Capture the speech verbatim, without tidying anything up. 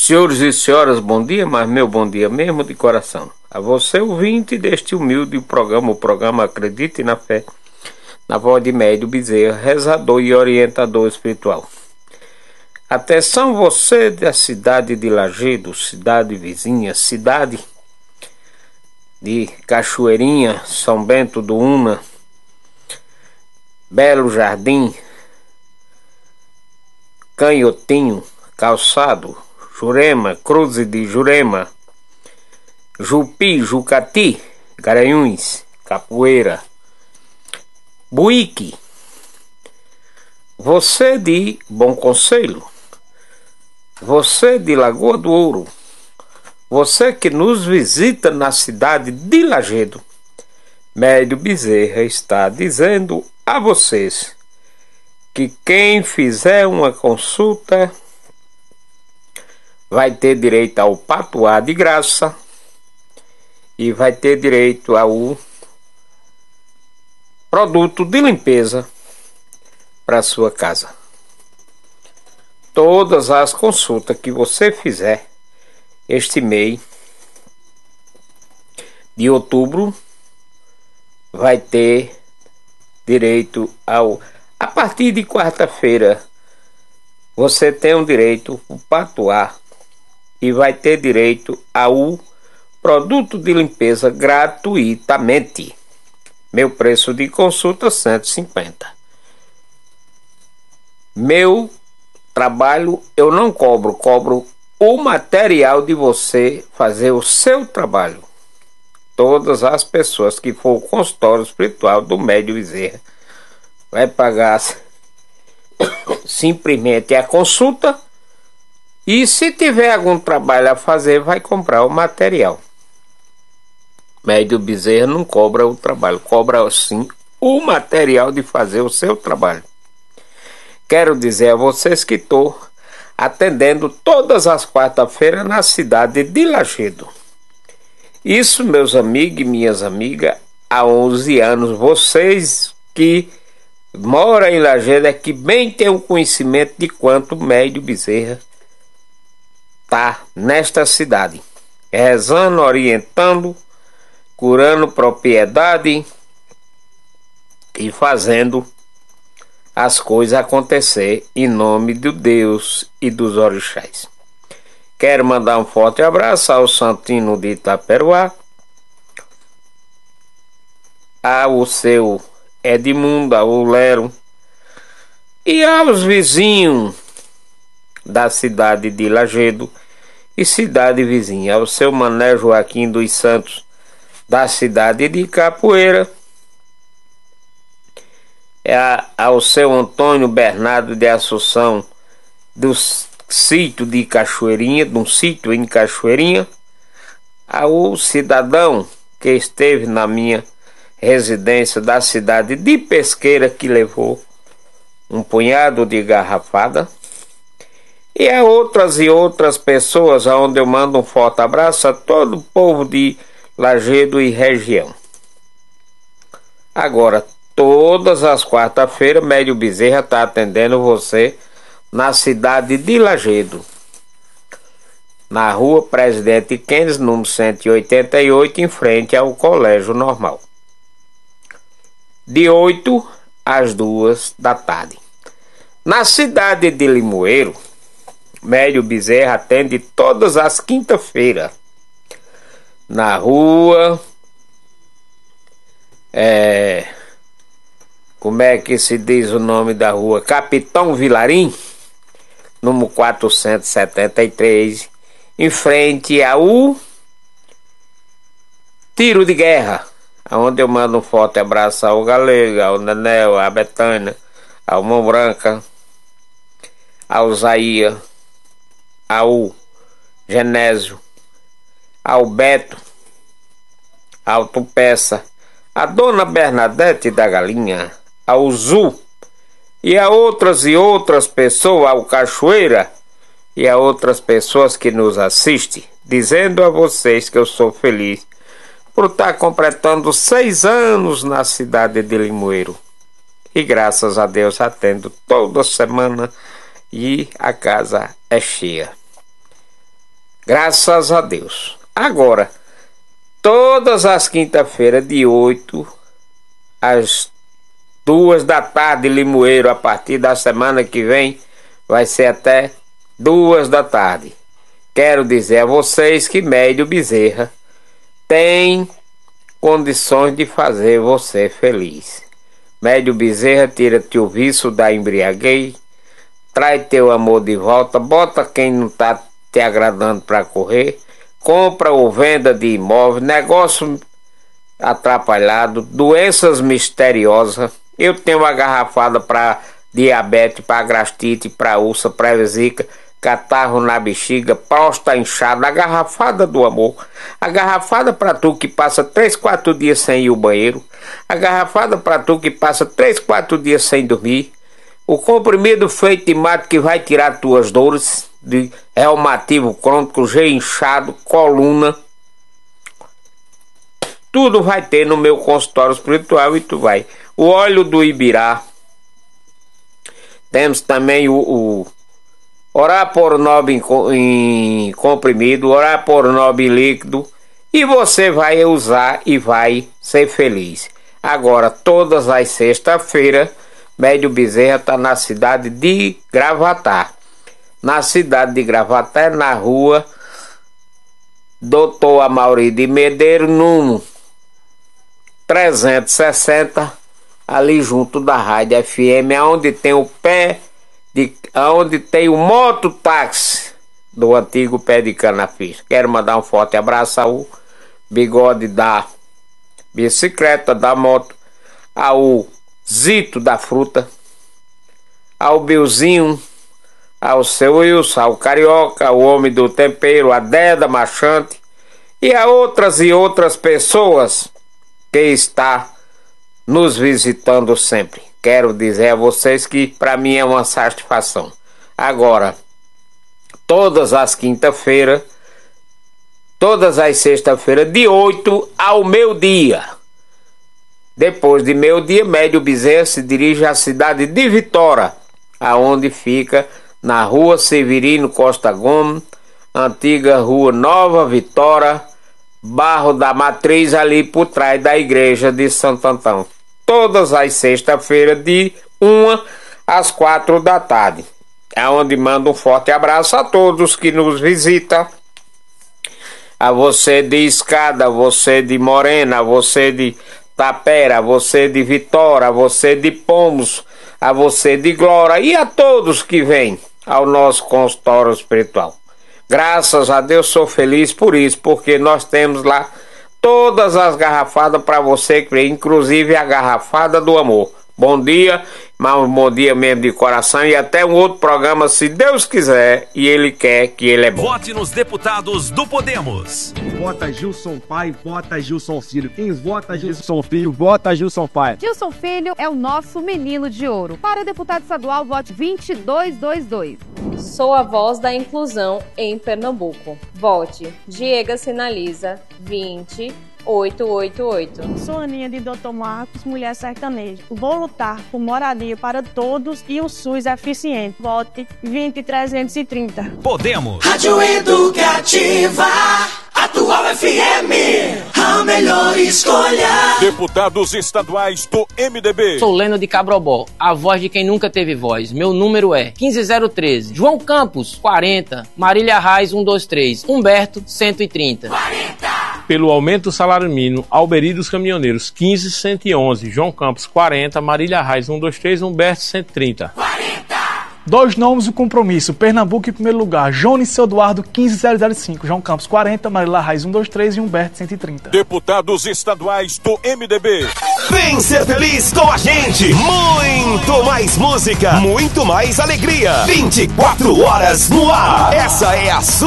Senhores e senhoras, bom dia, mas meu bom dia mesmo de coração. A você, ouvinte deste humilde programa, o programa Acredite na Fé, na voz de Médio Bezerra, rezador e orientador espiritual. Atenção você da cidade de Lajedo, cidade vizinha, cidade de Cachoeirinha, São Bento do Una, Belo Jardim, Canhotinho, Calçado, Jurema, Cruz de Jurema, Jupi, Jucati, Garanhuns, Capoeira, Buíque, você de Bom Conselho, você de Lagoa do Ouro, você que nos visita na cidade de Lajedo, Médio Bezerra está dizendo a vocês que quem fizer uma consulta vai ter direito ao patuá de graça e vai ter direito ao produto de limpeza para sua casa. Todas as consultas que você fizer este mês de outubro vai ter direito ao... A partir de quarta-feira você tem um direito ao patuá e vai ter direito ao produto de limpeza gratuitamente. Meu preço de consulta cento e cinquenta. Meu trabalho eu não cobro, cobro o material de você fazer o seu trabalho. Todas as pessoas que for o consultório espiritual do Médio Bezerra vai pagar simplesmente a consulta. E se tiver algum trabalho a fazer, vai comprar o material. Médio Bezerra não cobra o trabalho, cobra sim o material de fazer o seu trabalho. Quero dizer a vocês que estou atendendo todas as quarta-feiras na cidade de Lajedo. Isso, meus amigos e minhas amigas, há onze anos. Vocês que moram em Lajedo é que bem tem um conhecimento de quanto Médio Bezerra tá nesta cidade, rezando, orientando, curando propriedade e fazendo as coisas acontecer em nome de Deus e dos orixás. Quero mandar um forte abraço ao Santino de Itaperuá, ao seu Edmundo, ao Lero e aos vizinhos da cidade de Lajedo e cidade vizinha, ao seu Mané Joaquim dos Santos da cidade de Capoeira, ao seu Antônio Bernardo de Assunção do sítio de Cachoeirinha, de um sítio em Cachoeirinha, ao cidadão que esteve na minha residência da cidade de Pesqueira, que levou um punhado de garrafada, e a outras e outras pessoas, aonde eu mando um forte abraço a todo o povo de Lajedo e região. Agora, todas as quarta-feiras, Médio Bezerra está atendendo você na cidade de Lajedo, na rua Presidente Keynes, número cento e oitenta e oito, em frente ao Colégio Normal, de oito às duas da tarde. Na cidade de Limoeiro, Médio Bezerra atende todas as quinta-feiras, na rua é, como é que se diz o nome da rua? Capitão Vilarim, número quatrocentos e setenta e três, em frente ao Tiro de Guerra, onde eu mando um forte abraço ao Galego, ao Nenel, à Betânia, ao Mão Branca, ao Zaia, ao Genésio, ao Beto, ao Tupeça, a Dona Bernadette da Galinha, ao Zu, e a outras e outras pessoas, ao Cachoeira, e a outras pessoas que nos assistem, dizendo a vocês que eu sou feliz por estar completando seis anos na cidade de Limoeiro. E graças a Deus atendo toda semana e a casa é cheia. Graças a Deus. Agora, todas as quinta-feiras, de oito às duas da tarde, Limoeiro, a partir da semana que vem, vai ser até duas da tarde. Quero dizer a vocês que Médio Bezerra tem condições de fazer você feliz. Médio Bezerra tira-te o vício da embriaguez, traz teu amor de volta, bota quem não tá te agradando para correr, compra ou venda de imóvel, negócio atrapalhado, doenças misteriosas. Eu tenho uma garrafada para diabetes, para gastrite, para úlcera, para vesícula, catarro na bexiga, próstata inchada, a garrafada do amor, a garrafada para tu que passa três, quatro dias sem ir ao banheiro, a garrafada para tu que passa três, quatro dias sem dormir, o comprimido feito de mato que vai tirar tuas dores de reumatismo crônico, G inchado, coluna, tudo vai ter no meu consultório espiritual e tu vai. O óleo do Ibirá, temos também o, o Orapornob em, em comprimido, Orapornob em líquido, e você vai usar e vai ser feliz. Agora, todas as sextas-feiras, Médio Bezerra está na cidade de Gravatá. Na cidade de Gravatá, na rua Doutor Amaury de Medeiros, número trezentos e sessenta, ali junto da Rádio F M, onde tem o pé de, onde tem o mototáxi do antigo pé de canafis. Quero mandar um forte abraço ao Bigode da bicicleta, da moto, ao Zito da fruta, ao Bilzinho, ao seu Wilson, ao Carioca, ao Homem do Tempero, a Deda Machante e a outras e outras pessoas que está nos visitando sempre. Quero dizer a vocês que para mim é uma satisfação. Agora, todas as quinta-feiras, todas as sexta-feiras, de oito ao meio-dia. Depois de meio-dia, Médio Bezerra se dirige à cidade de Vitória, aonde fica na rua Severino Costa Gomes, antiga rua Nova Vitória, Barro da Matriz, ali por trás da igreja de Santo Antão. Todas as sextas-feiras, de uma às quatro da tarde. É onde mando um forte abraço a todos que nos visitam. A você de Escada, a você de Morena, a você de Tapera, a você de Vitória, a você de Pomos, a você de Glória e a todos que vêm ao nosso consultório espiritual. Graças a Deus sou feliz por isso, porque nós temos lá todas as garrafadas para você, inclusive a garrafada do amor. Bom dia, mas um bom dia mesmo de coração e até um outro programa, se Deus quiser e Ele quer, que Ele é bom. Vote nos deputados do Podemos. Vota Gilson Pai, vota Gilson Filho. Quem vota Gilson Filho, vota Gilson Pai. Gilson Filho é o nosso menino de ouro. Para deputado estadual, vote vinte e dois vinte e dois. Sou a voz da inclusão em Pernambuco. Vote Diego Sinaliza vinte oito oito oito. Sou Aninha de doutor Marcos, mulher sertaneja. Vou lutar por moradia para todos e o SUS eficiente. Vote vinte trezentos e trinta. Podemos. Rádio Educativa, Atual F M, a melhor escolha. Deputados estaduais do M D B. Sou Leno de Cabrobó, a voz de quem nunca teve voz. Meu número é quinze zero treze. João Campos, quarenta. Marília Reis, cento e vinte e três. Humberto, cento e trinta. quarenta. Pelo aumento do salário mínimo, Alberi dos Caminhoneiros, quinze cento e onze. João Campos, quarenta. Marília Reis, cento e vinte e três. Humberto, cento e trinta. quarenta. Dois nomes do compromisso. Pernambuco em primeiro lugar. Jones Eduardo, quinze zero cinco. João Campos, quarenta. Marília Reis, cento e vinte e três. E Humberto, cento e trinta. Deputados estaduais do M D B. Vem ser feliz com a gente. Muito mais música, muito mais alegria. vinte e quatro horas no ar. Essa é a sua